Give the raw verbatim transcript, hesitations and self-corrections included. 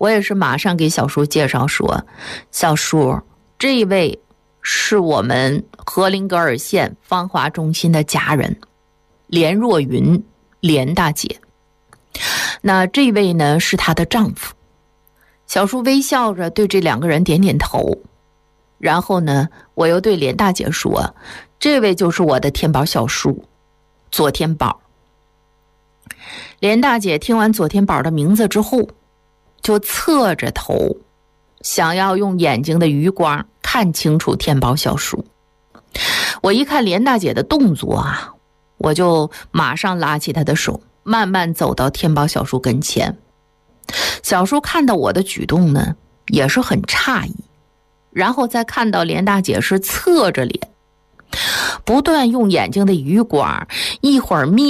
我也是马上给小叔介绍说，小叔，这一位是我们和林格尔县芳华中心的家人连若云，连大姐。那这位呢是她的丈夫。小叔微笑着对这两个人点点头，然后呢我又对连大姐说，这位就是我的天宝小叔左天宝。连大姐听完左天宝的名字之后，就侧着头，想要用眼睛的余光看清楚天宝小叔。我一看连大姐的动作啊，我就马上拉起她的手，慢慢走到天宝小叔跟前。小叔看到我的举动呢，也是很诧异，然后再看到连大姐是侧着脸，不断用眼睛的余光，一会儿眯